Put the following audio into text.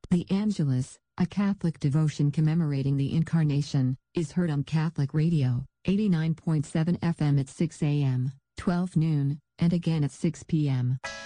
The Angelus, a Catholic devotion commemorating the Incarnation, is heard on Catholic Radio, 89.7 FM at 6 a.m., 12 noon, and again at 6 p.m.